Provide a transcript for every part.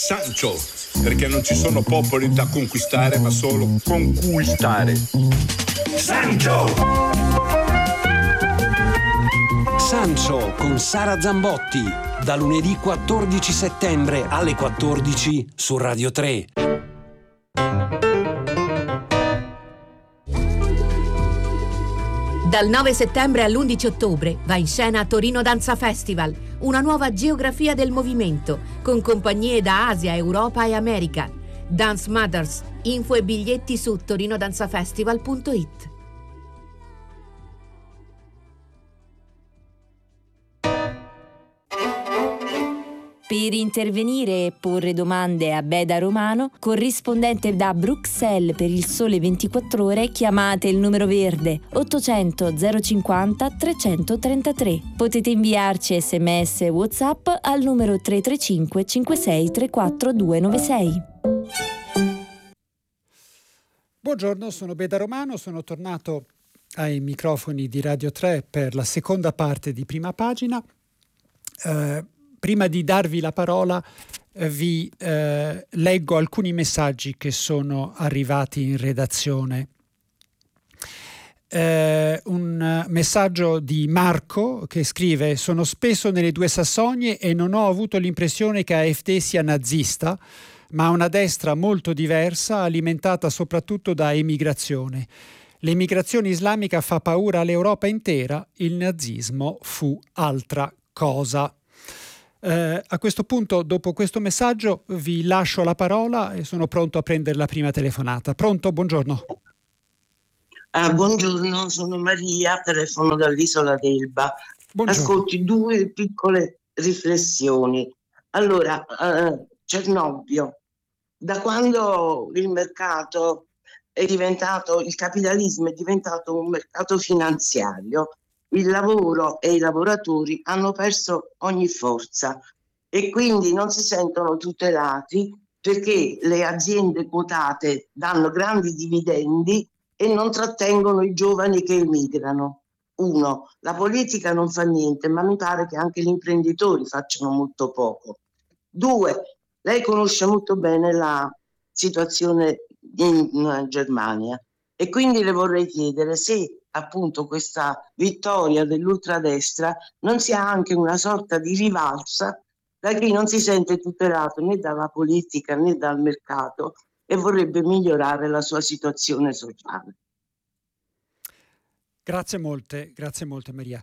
Sancho, perché non ci sono popoli da conquistare, ma solo conquistare. Sancho! Sancho con Sara Zambotti, da lunedì 14 settembre alle 14 su Radio 3. Dal 9 settembre all'11 ottobre va in scena Torino Danza Festival, una nuova geografia del movimento, con compagnie da Asia, Europa e America. Dance Matters, info e biglietti su torinodanzafestival.it. Per intervenire e porre domande a Beda Romano, corrispondente da Bruxelles per Il Sole 24 Ore, chiamate il numero verde 800 050 333. Potete inviarci sms e WhatsApp al numero 335 56 34 296. Buongiorno, sono Beda Romano, sono tornato ai microfoni di Radio 3 per la seconda parte di Prima Pagina. Prima di darvi la parola vi leggo alcuni messaggi che sono arrivati in redazione. Un messaggio di Marco che scrive: sono spesso nelle due Sassonie e non ho avuto l'impressione che AfD sia nazista, ma una destra molto diversa, alimentata soprattutto da emigrazione. L'emigrazione islamica fa paura all'Europa intera, il nazismo fu altra cosa. A questo punto, dopo questo messaggio, vi lascio la parola e sono pronto a prendere la prima telefonata. Pronto? Buongiorno. Buongiorno, sono Maria, telefono dall'isola d'Elba. Buongiorno. Ascolti due piccole riflessioni. Allora, Cernobbio, da quando il mercato è diventato, il capitalismo è diventato un mercato finanziario, il lavoro e i lavoratori hanno perso ogni forza e quindi non si sentono tutelati perché le aziende quotate danno grandi dividendi e non trattengono i giovani che emigrano. Uno, la politica non fa niente, ma mi pare che anche gli imprenditori facciano molto poco. Due, lei conosce molto bene la situazione in Germania e quindi le vorrei chiedere se appunto questa vittoria dell'ultradestra non sia anche una sorta di rivalsa da chi non si sente tutelato né dalla politica né dal mercato e vorrebbe migliorare la sua situazione sociale. Grazie molte Maria.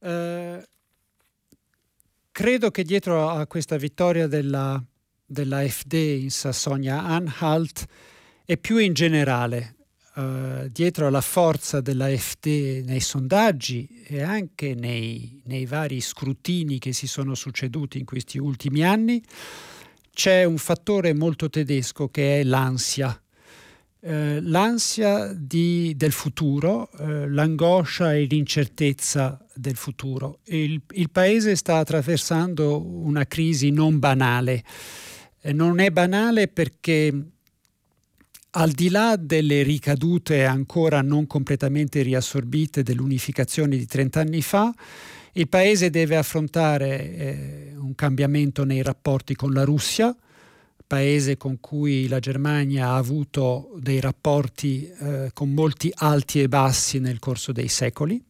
Credo che dietro a questa vittoria della AfD in Sassonia-Anhalt e più in generale dietro alla forza dell'AfD nei sondaggi e anche nei vari scrutini che si sono succeduti in questi ultimi anni, c'è un fattore molto tedesco che è l'ansia. L'ansia del futuro, l'angoscia e l'incertezza del futuro. Il Paese sta attraversando una crisi non banale. Non è banale perché al di là delle ricadute ancora non completamente riassorbite dell'unificazione di 30 anni fa, il Paese deve affrontare un cambiamento nei rapporti con la Russia, paese con cui la Germania ha avuto dei rapporti con molti alti e bassi nel corso dei secoli.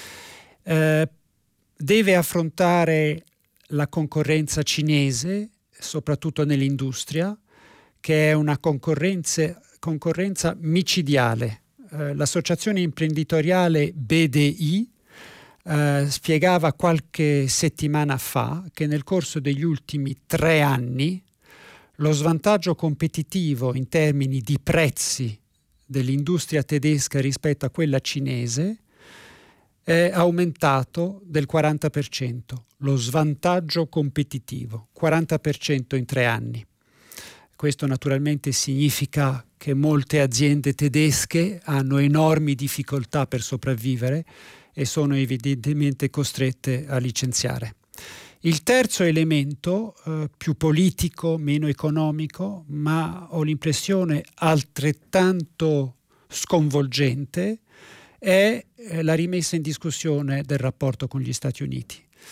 Deve affrontare la concorrenza cinese, soprattutto nell'industria, che è una concorrenza micidiale. L'associazione imprenditoriale BDI spiegava qualche settimana fa che nel corso degli ultimi 3 anni lo svantaggio competitivo in termini di prezzi dell'industria tedesca rispetto a quella cinese è aumentato del 40%. Lo svantaggio competitivo, 40% in 3 anni. Questo naturalmente significa che molte aziende tedesche hanno enormi difficoltà per sopravvivere e sono evidentemente costrette a licenziare. Il terzo elemento, più politico, meno economico, ma ho l'impressione altrettanto sconvolgente, è la rimessa in discussione del rapporto con gli Stati Uniti.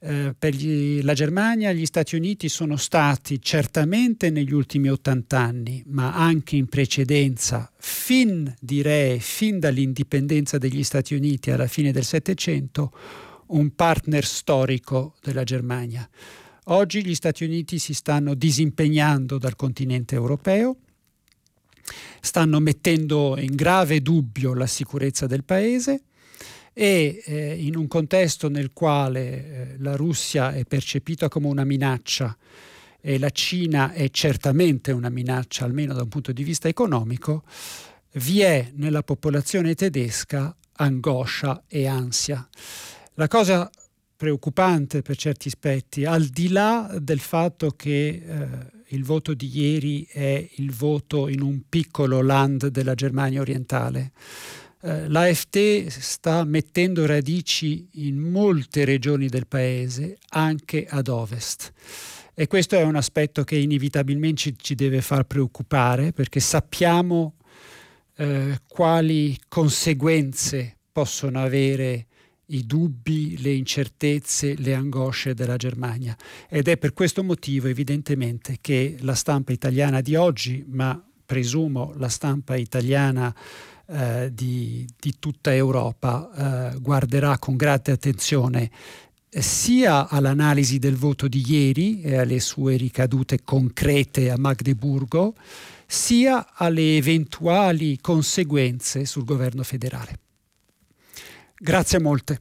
Per la Germania gli Stati Uniti sono stati certamente negli ultimi 80 anni, ma anche in precedenza, fin dall'indipendenza degli Stati Uniti alla fine del Settecento, un partner storico della Germania. Oggi gli Stati Uniti si stanno disimpegnando dal continente europeo, stanno mettendo in grave dubbio la sicurezza del paese e in un contesto nel quale la Russia è percepita come una minaccia e la Cina è certamente una minaccia, almeno da un punto di vista economico, vi è nella popolazione tedesca angoscia e ansia. La cosa preoccupante per certi aspetti, al di là del fatto che il voto di ieri è il voto in un piccolo land della Germania orientale, l'AfD sta mettendo radici in molte regioni del paese, anche ad ovest. E questo è un aspetto che inevitabilmente ci deve far preoccupare, perché sappiamo quali conseguenze possono avere i dubbi, le incertezze, le angosce della Germania. Ed è per questo motivo, evidentemente, che la stampa italiana di oggi, ma presumo la stampa italiana di tutta Europa, guarderà con grande attenzione sia all'analisi del voto di ieri e alle sue ricadute concrete a Magdeburgo, sia alle eventuali conseguenze sul governo federale. Grazie molte.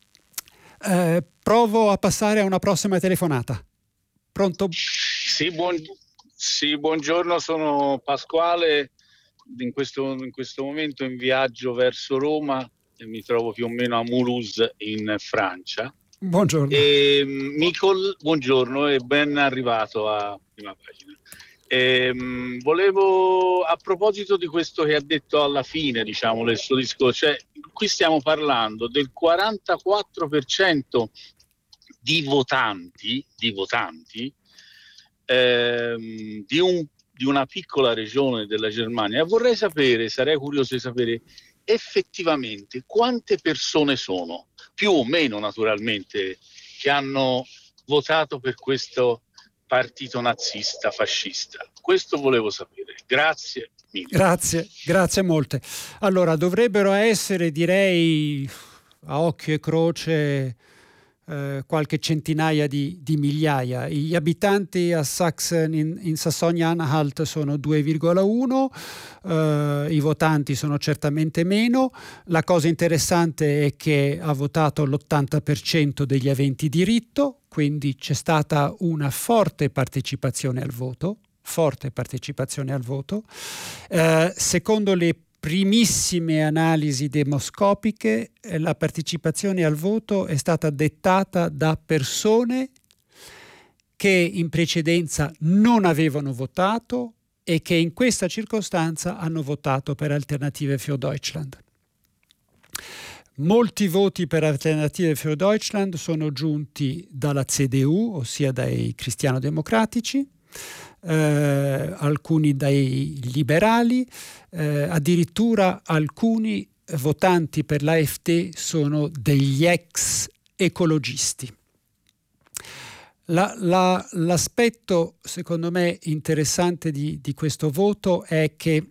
Provo a passare a una prossima telefonata. Pronto? Sì, buongiorno, sono Pasquale. In questo momento in viaggio verso Roma e mi trovo più o meno a Mulhouse in Francia. Buongiorno. Buongiorno e ben arrivato a Prima Pagina. Volevo, a proposito di questo che ha detto alla fine, diciamo, del suo discorso, cioè qui stiamo parlando del 44% di votanti di una piccola regione della Germania. Vorrei sapere, sarei curioso di sapere effettivamente quante persone sono, più o meno naturalmente, che hanno votato per questo partito nazista, fascista. Questo volevo sapere. Grazie mille. Grazie molte. Allora, dovrebbero essere, direi, a occhio e croce, qualche centinaia di migliaia. Gli abitanti a Sachsen in Sassonia-Anhalt sono 2,1, i votanti sono certamente meno. La cosa interessante è che ha votato l'80% degli aventi diritto, quindi c'è stata una forte partecipazione al voto. Secondo le primissime analisi demoscopiche, la partecipazione al voto è stata dettata da persone che in precedenza non avevano votato e che in questa circostanza hanno votato per Alternative für Deutschland. Molti voti per Alternative für Deutschland sono giunti dalla CDU, ossia dai cristiano-democratici, alcuni dai liberali, addirittura alcuni votanti per l'AfD sono degli ex ecologisti. L'aspetto secondo me interessante di questo voto è che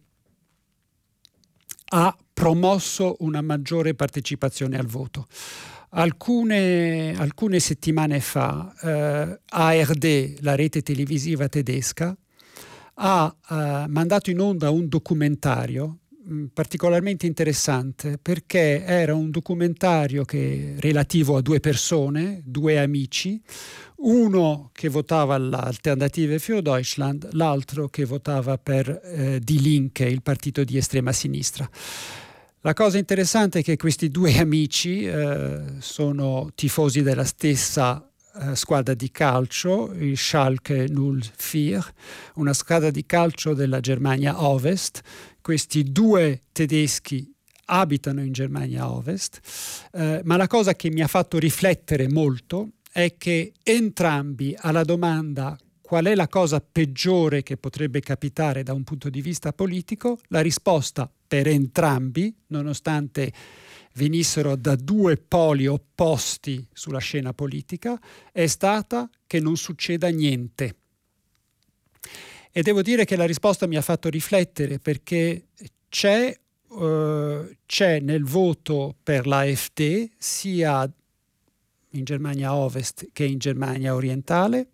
ha promosso una maggiore partecipazione al voto. Alcune settimane fa ARD, la rete televisiva tedesca, ha mandato in onda un documentario particolarmente interessante, perché era un documentario relativo a due persone, due amici, uno che votava all'Alternative für Deutschland, l'altro che votava per Die Linke, il partito di estrema sinistra. La cosa interessante è che questi due amici sono tifosi della stessa squadra di calcio, il Schalke 04, una squadra di calcio della Germania Ovest. Questi due tedeschi abitano in Germania Ovest, ma la cosa che mi ha fatto riflettere molto è che entrambi alla domanda qual è la cosa peggiore che potrebbe capitare da un punto di vista politico, la risposta per entrambi, nonostante venissero da due poli opposti sulla scena politica, è stata che non succeda niente. E devo dire che la risposta mi ha fatto riflettere, perché c'è nel voto per l'AfD, sia in Germania Ovest che in Germania Orientale,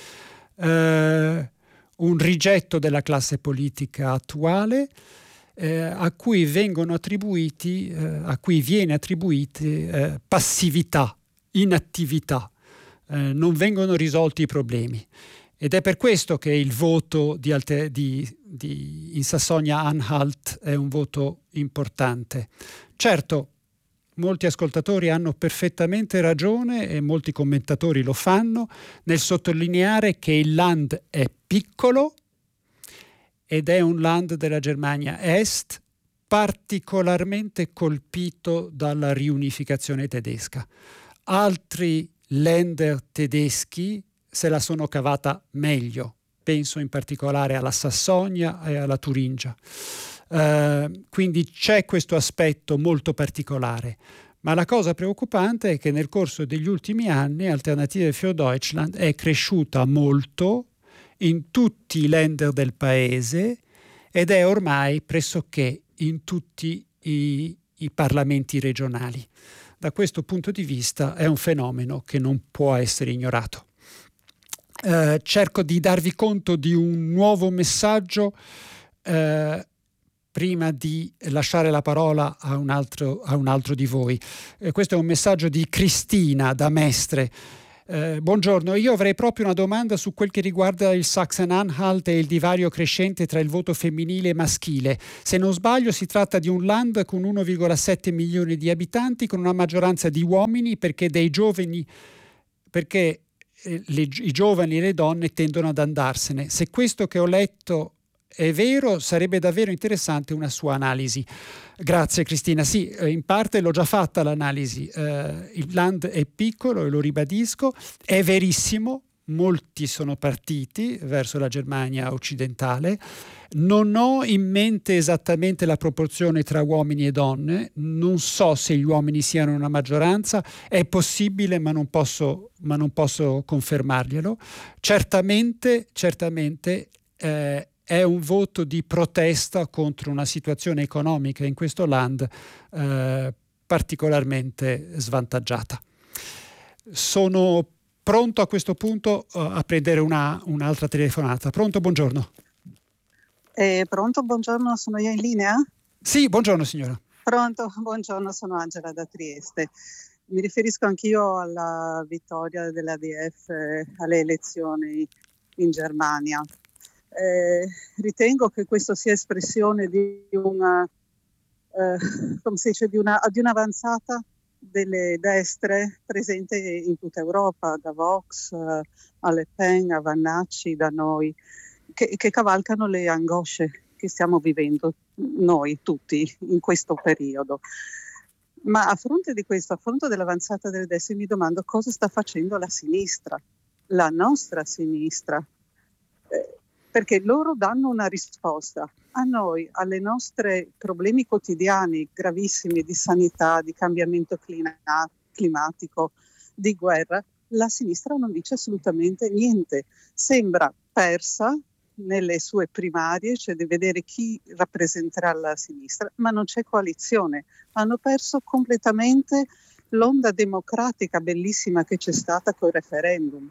un rigetto della classe politica attuale, a cui viene attribuita passività, inattività, non vengono risolti i problemi. Ed è per questo che il voto in Sassonia-Anhalt è un voto importante. Certo, molti ascoltatori hanno perfettamente ragione, e molti commentatori lo fanno, nel sottolineare che il Land è piccolo ed è un Land della Germania Est particolarmente colpito dalla riunificazione tedesca. Altri Länder tedeschi se la sono cavata meglio, penso in particolare alla Sassonia e alla Turingia. Quindi c'è questo aspetto molto particolare, ma la cosa preoccupante è che nel corso degli ultimi anni Alternative für Deutschland è cresciuta molto in tutti i Länder del paese ed è ormai pressoché in tutti i parlamenti regionali. Da questo punto di vista è un fenomeno che non può essere ignorato. Cerco di darvi conto di un nuovo messaggio prima di lasciare la parola a un altro di voi. Questo è un messaggio di Cristina da Mestre. Buongiorno, io avrei proprio una domanda su quel che riguarda il Sachsen-Anhalt e il divario crescente tra il voto femminile e maschile. Se non sbaglio si tratta di un land con 1,7 milioni di abitanti, con una maggioranza di uomini, perché i giovani e le donne tendono ad andarsene. Se questo che ho letto è vero, sarebbe davvero interessante una sua analisi. Grazie Cristina. Sì, in parte l'ho già fatta l'analisi. Il land è piccolo e lo ribadisco, è verissimo, molti sono partiti verso la Germania occidentale. Non ho in mente esattamente la proporzione tra uomini e donne, non so se gli uomini siano una maggioranza, è possibile ma non posso confermarglielo. Certamente è un voto di protesta contro una situazione economica in questo land particolarmente svantaggiata. Sono pronto a questo punto a prendere un'altra telefonata. Pronto, buongiorno. Pronto, buongiorno, sono io in linea? Sì, buongiorno signora. Pronto, buongiorno, sono Angela da Trieste. Mi riferisco anch'io alla vittoria dell'ADF alle elezioni in Germania. Ritengo che questo sia espressione di un'avanzata delle destre presente in tutta Europa, da Vox a Le Pen, a Vannacci, da noi, che cavalcano le angosce che stiamo vivendo noi tutti in questo periodo. Ma a fronte di questo, a fronte dell'avanzata delle destre, mi domando cosa sta facendo la sinistra, la nostra sinistra, perché loro danno una risposta a noi, alle nostre problemi quotidiani gravissimi di sanità, di cambiamento climatico, di guerra. La sinistra non dice assolutamente niente, sembra persa nelle sue primarie, cioè di vedere chi rappresenterà la sinistra, ma non c'è coalizione. Hanno perso completamente l'onda democratica bellissima che c'è stata col referendum.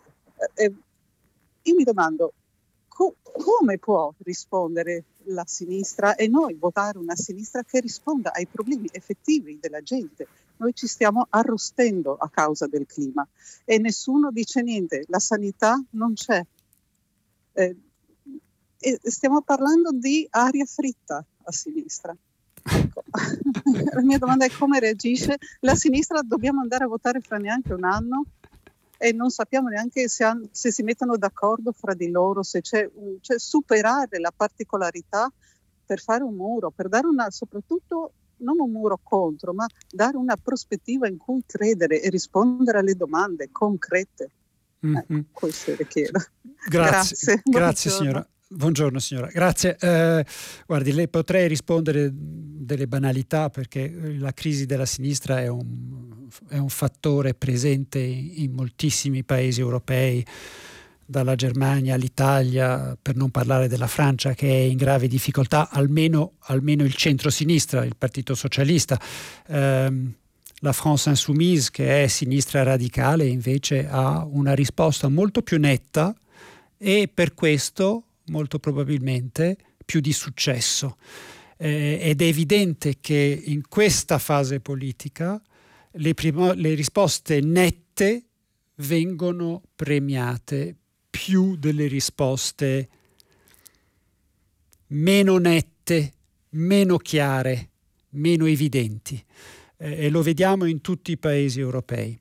Io mi domando come può rispondere la sinistra e noi votare una sinistra che risponda ai problemi effettivi della gente. Noi ci stiamo arrostendo a causa del clima e nessuno dice niente, la sanità non c'è. E stiamo parlando di aria fritta a sinistra. Ecco. La mia domanda è come reagisce la sinistra. Dobbiamo andare a votare fra neanche un anno e non sappiamo neanche se si mettono d'accordo fra di loro, se c'è superare la particolarità per fare un muro, per dare soprattutto non un muro contro, ma dare una prospettiva in cui credere e rispondere alle domande concrete. Questo le chiedo. Grazie signora. Buongiorno signora, grazie. Guardi, le potrei rispondere delle banalità, perché la crisi della sinistra è un fattore presente in moltissimi paesi europei, dalla Germania all'Italia, per non parlare della Francia, che è in grave difficoltà, almeno il centro-sinistra, il Partito Socialista. La France Insoumise, che è sinistra radicale, invece ha una risposta molto più netta e per questo molto probabilmente più di successo. Ed è evidente che in questa fase politica le risposte nette vengono premiate più delle risposte meno nette, meno chiare, meno evidenti. E lo vediamo in tutti i paesi europei.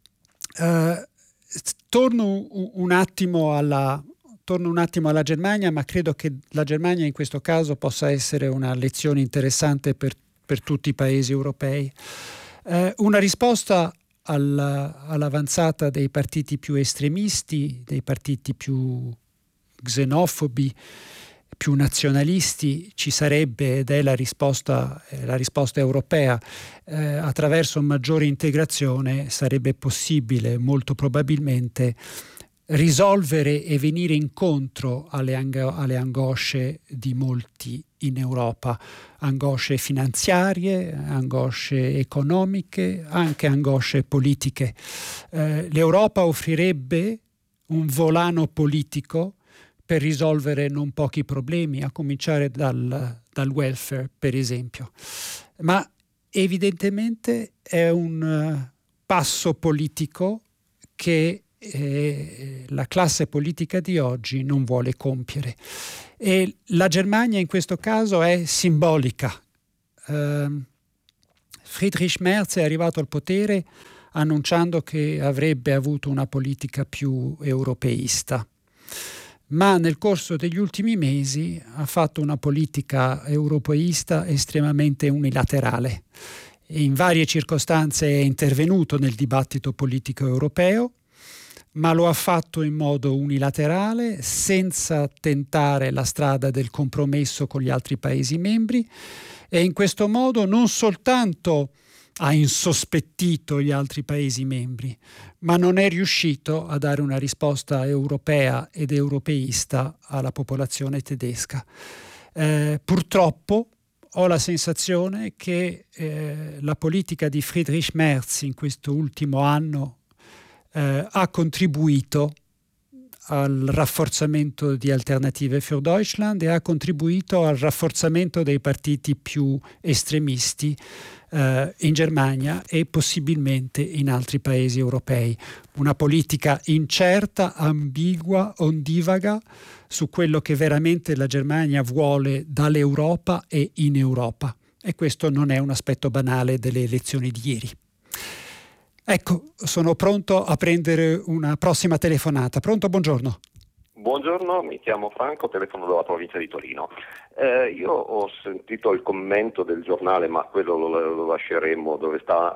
Torno un attimo alla Germania, ma credo che la Germania in questo caso possa essere una lezione interessante per tutti i paesi europei. Una risposta all'avanzata dei partiti più estremisti, dei partiti più xenofobi, più nazionalisti, ci sarebbe, ed è la risposta europea. Attraverso maggiore integrazione sarebbe possibile, molto probabilmente, risolvere e venire incontro alle angosce di molti in Europa, angosce finanziarie, angosce economiche, anche angosce politiche. L'Europa offrirebbe un volano politico per risolvere non pochi problemi, a cominciare dal welfare, per esempio. Ma evidentemente è un passo politico che la classe politica di oggi non vuole compiere. E la Germania in questo caso è simbolica. Friedrich Merz è arrivato al potere annunciando che avrebbe avuto una politica più europeista, ma nel corso degli ultimi mesi ha fatto una politica europeista estremamente unilaterale. In varie circostanze è intervenuto nel dibattito politico europeo, ma lo ha fatto in modo unilaterale, senza tentare la strada del compromesso con gli altri Paesi membri, e in questo modo non soltanto ha insospettito gli altri Paesi membri, ma non è riuscito a dare una risposta europea ed europeista alla popolazione tedesca. Purtroppo ho la sensazione che la politica di Friedrich Merz in questo ultimo anno ha contribuito al rafforzamento di Alternative für Deutschland e ha contribuito al rafforzamento dei partiti più estremisti in Germania e possibilmente in altri paesi europei. Una politica incerta, ambigua, ondivaga su quello che veramente la Germania vuole dall'Europa e in Europa. E questo non è un aspetto banale delle elezioni di ieri. Ecco, sono pronto a prendere una prossima telefonata. Pronto, buongiorno. Buongiorno, mi chiamo Franco, telefono dalla provincia di Torino. Io ho sentito il commento del giornale, ma quello lo lasceremo dove sta,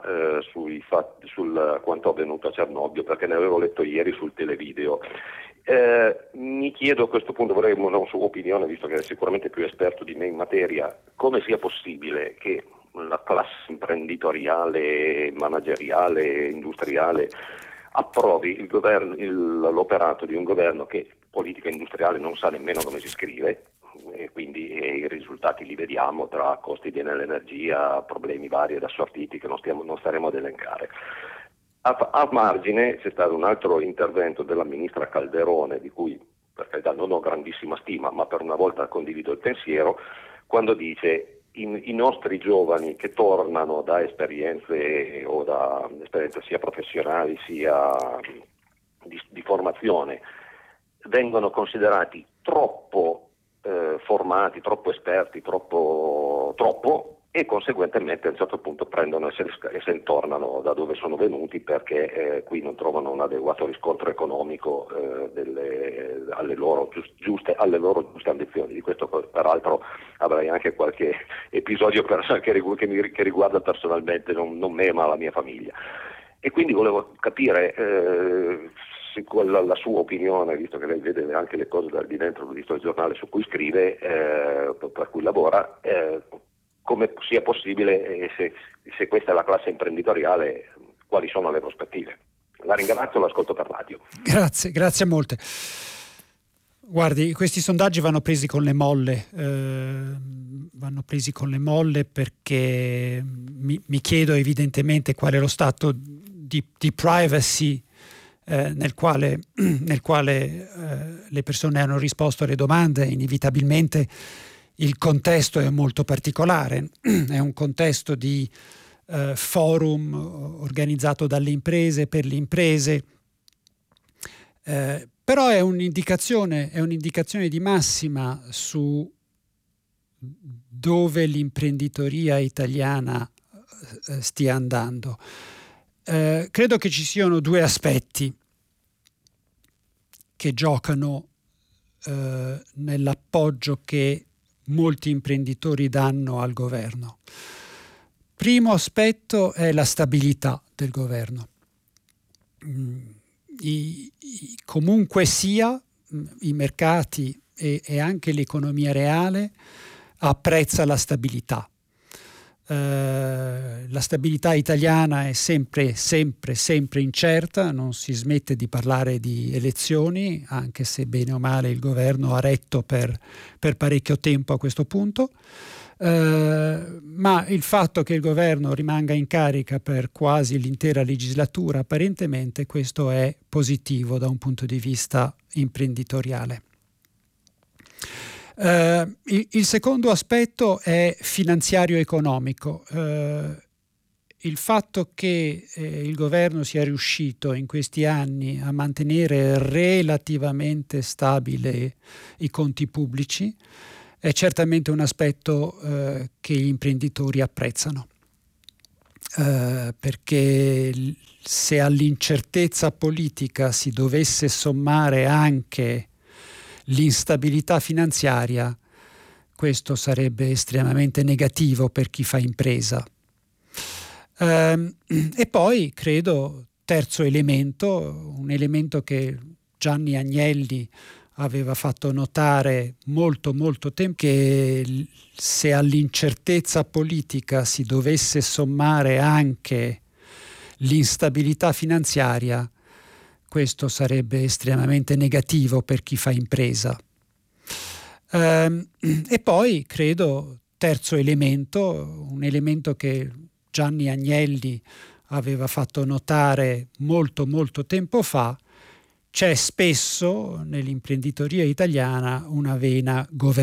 sul quanto avvenuto a Cernobbio, perché ne avevo letto ieri sul televideo. Mi chiedo a questo punto, vorrei una sua opinione, visto che è sicuramente più esperto di me in materia, come sia possibile che la classe imprenditoriale, manageriale, industriale approvi l'operato di un governo che politica industriale non sa nemmeno come si scrive, e quindi i risultati li vediamo tra costi dell'energia, problemi vari ed assortiti che non staremo ad elencare. A margine c'è stato un altro intervento della ministra Calderone, di cui per carità non ho grandissima stima, ma per una volta condivido il pensiero, quando dice i nostri giovani che tornano da esperienze sia professionali sia di formazione vengono considerati troppo formati, troppo esperti, troppo, e conseguentemente a un certo punto prendono e se ne tornano da dove sono venuti, perché qui non trovano un adeguato riscontro economico alle loro giuste ambizioni. Di questo peraltro avrei anche qualche episodio che riguarda personalmente non me ma la mia famiglia. E quindi volevo capire la sua opinione, visto che lei vede anche le cose di dentro, visto il giornale su cui scrive, per cui lavora, come sia possibile, se questa è la classe imprenditoriale, quali sono le prospettive. La ringrazio, l'ascolto per radio. Grazie molte. Guardi, questi sondaggi vanno presi con le molle, perché mi chiedo evidentemente qual è lo stato di privacy nel quale le persone hanno risposto alle domande. Inevitabilmente il contesto è molto particolare, è un contesto di forum organizzato dalle imprese per le imprese, però è un'indicazione di massima su dove l'imprenditoria italiana stia andando. Credo che ci siano due aspetti che giocano nell'appoggio che molti imprenditori danno al governo. Primo aspetto è la stabilità del governo. Comunque sia, i mercati e anche l'economia reale apprezza la stabilità. La stabilità italiana è sempre incerta, non si smette di parlare di elezioni, anche se bene o male il governo ha retto per parecchio tempo a questo punto. Ma il fatto che il governo rimanga in carica per quasi l'intera legislatura, apparentemente questo è positivo da un punto di vista imprenditoriale. Il secondo aspetto è finanziario economico. Il fatto che il governo sia riuscito in questi anni a mantenere relativamente stabile i conti pubblici è certamente un aspetto che gli imprenditori apprezzano, perché se all'incertezza politica si dovesse sommare anche l'instabilità finanziaria, questo sarebbe estremamente negativo per chi fa impresa. E poi credo, terzo elemento, un elemento che Gianni Agnelli aveva fatto notare molto tempo, che se all'incertezza politica si dovesse sommare anche l'instabilità finanziaria, questo sarebbe estremamente negativo per chi fa impresa. E poi credo, terzo elemento, un elemento che Gianni Agnelli aveva fatto notare molto tempo fa, c'è spesso nell'imprenditoria italiana una vena governativa.